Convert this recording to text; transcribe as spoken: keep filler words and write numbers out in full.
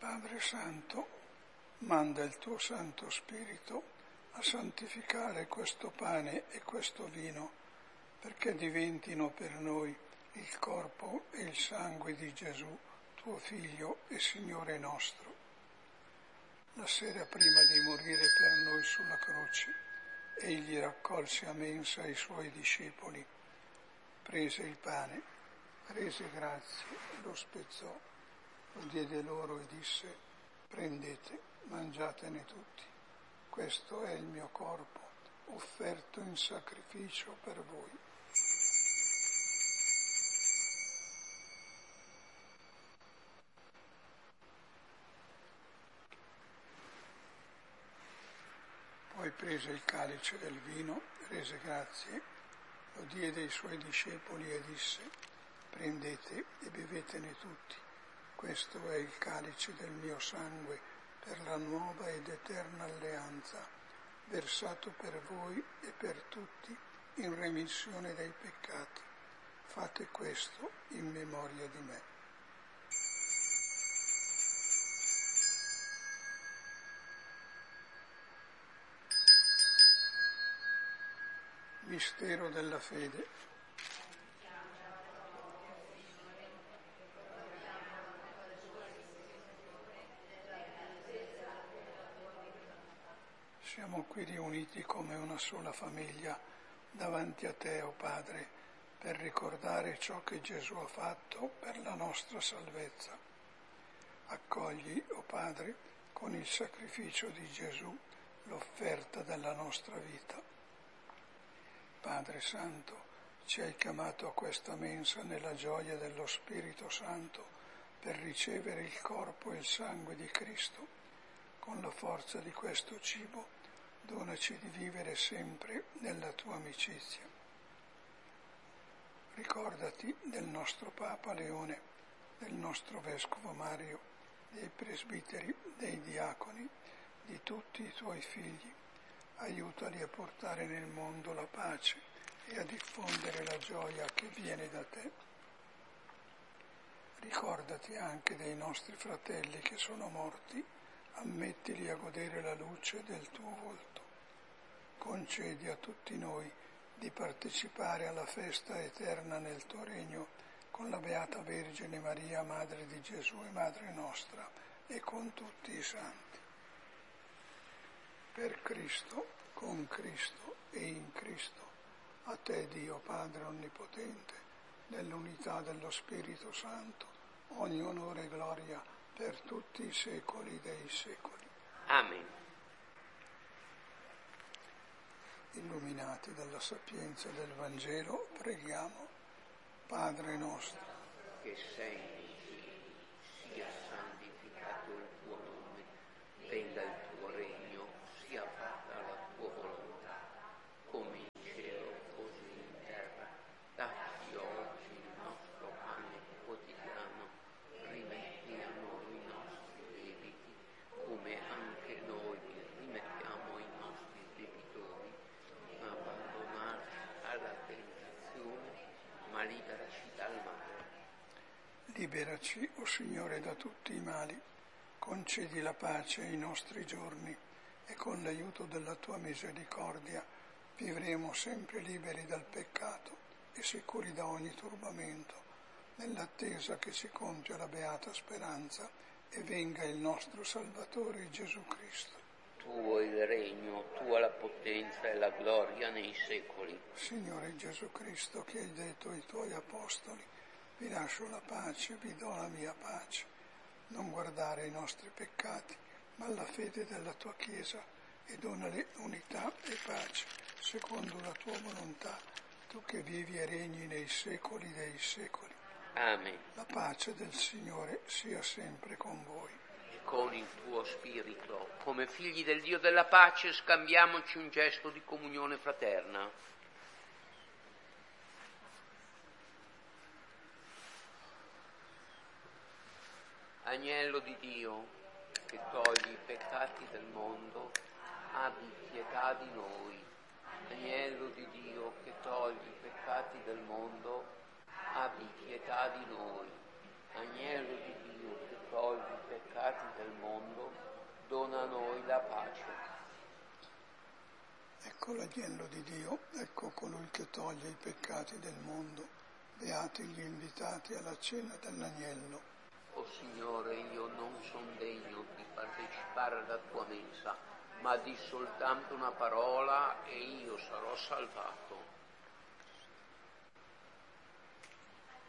Padre Santo, manda il tuo Santo Spirito a santificare questo pane e questo vino, perché diventino per noi il corpo e il sangue di Gesù, tuo Figlio e Signore nostro. La sera prima di morire per noi sulla croce, egli raccolse a mensa i suoi discepoli, prese il pane, rese grazie, lo spezzò, lo diede loro e disse: prendete, mangiatene tutti, questo è il mio corpo, offerto in sacrificio per voi. Poi prese il calice del vino, rese grazie, lo diede ai suoi discepoli e disse: prendete e bevetene tutti, questo è il calice del mio sangue per la nuova ed eterna alleanza, versato per voi e per tutti in remissione dei peccati. Fate questo in memoria di me. Mistero della fede. Siamo qui riuniti come una sola famiglia davanti a te, o Padre, per ricordare ciò che Gesù ha fatto per la nostra salvezza. Accogli, o Padre, con il sacrificio di Gesù l'offerta della nostra vita. Padre Santo, ci hai chiamato a questa mensa nella gioia dello Spirito Santo per ricevere il corpo e il sangue di Cristo. Con la forza di questo cibo, donaci di vivere sempre nella tua amicizia. Ricordati del nostro Papa Leone, del nostro Vescovo Mario, dei presbiteri, dei diaconi, di tutti i tuoi figli. Aiutali a portare nel mondo la pace e a diffondere la gioia che viene da te. Ricordati anche dei nostri fratelli che sono morti, ammettili a godere la luce del tuo volto. Concedi a tutti noi di partecipare alla festa eterna nel tuo regno con la Beata Vergine Maria, Madre di Gesù e Madre nostra, e con tutti i santi. Per Cristo, con Cristo e in Cristo, a te Dio Padre Onnipotente, nell'unità dello Spirito Santo, ogni onore e gloria per tutti i secoli dei secoli. Amen. Illuminati dalla sapienza del Vangelo, preghiamo. Padre nostro, che sei nei cieli, sia santificato il tuo nome, venga il tuo regno, sia fatta la tua volontà, come in cielo così in terra. Dacci oggi il nostro pane quotidiano, rimetti a noi i nostri debiti, come anche noi rimettiamo i nostri debitori, non abbandonarci alla tentazione, ma liberaci dal male. Liberaci, o Signore, da tutti i mali, concedi la pace ai nostri giorni e con l'aiuto della tua misericordia vivremo sempre liberi dal peccato e sicuri da ogni turbamento, nell'attesa che si compia la beata speranza e venga il nostro Salvatore Gesù Cristo. Tuo il regno, tua la potenza e la gloria nei secoli. Signore Gesù Cristo, che hai detto ai tuoi apostoli: vi lascio la pace, vi do la mia pace. Non guardare i nostri peccati, ma la fede della tua Chiesa, e donale unità e pace, secondo la tua volontà, tu che vivi e regni nei secoli dei secoli. Amen. La pace del Signore sia sempre con voi. E con il tuo spirito, come figli del Dio della pace, scambiamoci un gesto di comunione fraterna. Agnello di Dio, che togli i peccati del mondo, abbi pietà di noi. Agnello di Dio, che togli i peccati del mondo, abbi pietà di noi. Agnello di Dio, che togli i peccati del la pace. Ecco l'agnello di Dio, ecco colui che toglie i peccati del mondo. Beati gli invitati alla cena dell'agnello. O Signore, io non sono degno di partecipare alla tua mensa, ma di soltanto una parola e io sarò salvato.